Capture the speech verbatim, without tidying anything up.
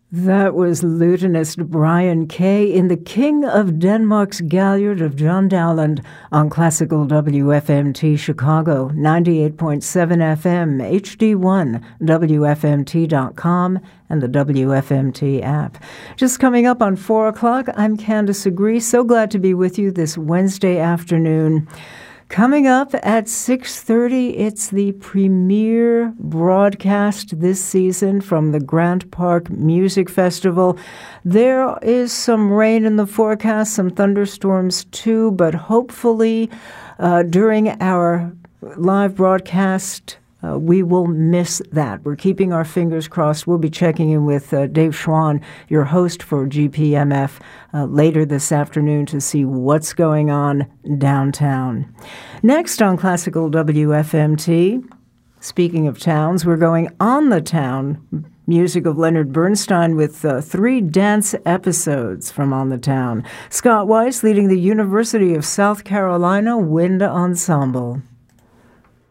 That was lutenist Brian Kay in the King of Denmark's Galliard of John Dowland on Classical W F M T Chicago, ninety-eight point seven F M, H D one, W F M T dot com, and the W F M T app. Just coming up on four o'clock, I'm Candace Agree. So glad to be with you this Wednesday afternoon. Coming up at six thirty, it's the premiere broadcast this season from the Grant Park Music Festival. There is some rain in the forecast, some thunderstorms too, but hopefully uh, during our live broadcast, Uh, we will miss that. We're keeping our fingers crossed. We'll be checking in with uh, Dave Schwann, your host for G P M F, uh, later this afternoon to see what's going on downtown. Next on Classical W F M T, speaking of towns, we're going on the town. Music of Leonard Bernstein with uh, three dance episodes from On the Town. Scott Weiss leading the University of South Carolina Wind Ensemble.